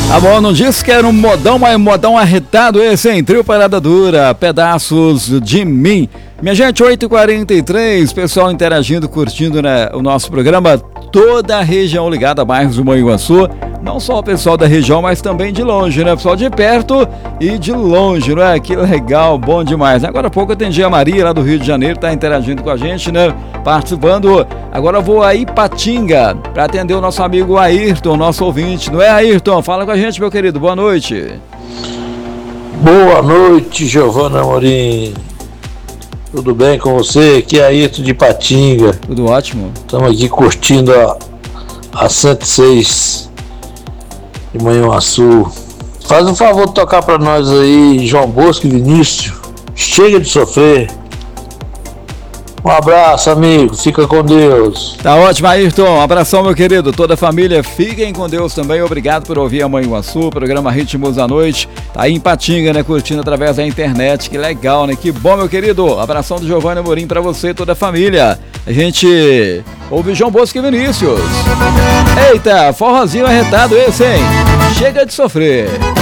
Bom, não disse que era um modão, mas modão arretado esse, hein? Trio Parada Dura, Pedaços de Mim. Minha gente, 8h43, pessoal interagindo, curtindo, né, o nosso programa, toda a região ligada a bairros do Manhuaçu, não só o pessoal da região, mas também de longe, né? Pessoal de perto e de longe, não é? Que legal, bom demais. Agora há pouco eu atendi a Maria lá do Rio de Janeiro, tá interagindo com a gente, né? Participando. Agora eu vou a Ipatinga para atender o nosso amigo Ayrton, nosso ouvinte, não é, Ayrton? Fala com a gente, meu querido, boa noite. Boa noite, Giovana Amorim. Tudo bem com você? Aqui é Ayrton de Ipatinga. Tudo ótimo. Estamos aqui curtindo a 106 de Manhuaçu. Faz um favor de tocar para nós aí, João Bosco e Vinícius. Chega de sofrer. Um abraço, amigo. Fica com Deus. Tá ótimo, Ayrton. Um abração, meu querido. Toda a família, fiquem com Deus também. Obrigado por ouvir a Manhuaçu, programa Ritmos da Noite. Tá aí em Patinga, né? Curtindo através da internet. Que legal, né? Que bom, meu querido. Abração do Giovanni Amorim pra você e toda a família. A gente ouve João Bosco e Vinícius. Eita, forrozinho arretado esse, hein? Chega de sofrer.